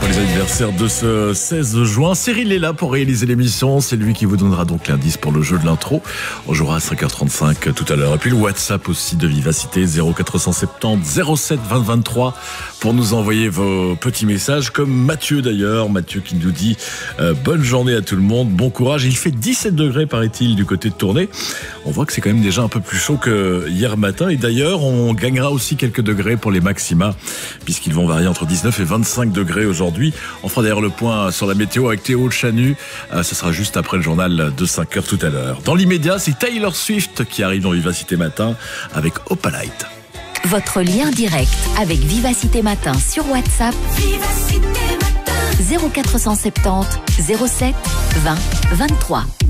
les anniversaires de ce 16 juin. Cyril est là pour réaliser l'émission. C'est lui qui vous donnera donc l'indice pour le jeu de l'intro. On jouera à 5h35 tout à l'heure. Et puis le WhatsApp aussi de Vivacité, 0470 07 20 23 pour nous envoyer vos petits messages, comme Mathieu d'ailleurs. Mathieu qui nous dit bonne journée à tout le monde, bon courage. Il fait 17 degrés paraît-il du côté de Tournai. On voit que c'est quand même déjà un peu plus chaud que hier matin. Et d'ailleurs, on gagnera aussi quelques degrés pour les maxima, puisqu'ils vont varier entre 19 et 25 degrés aujourd'hui. On fera d'ailleurs le point sur la météo avec Théo Chanu. Ce sera juste après le journal de 5h tout à l'heure. Dans l'immédiat, c'est Taylor Swift qui arrive dans Vivacité Matin avec Opalite. Votre lien direct avec Vivacité Matin sur WhatsApp. Vivacité Matin. 0470 07 20 23.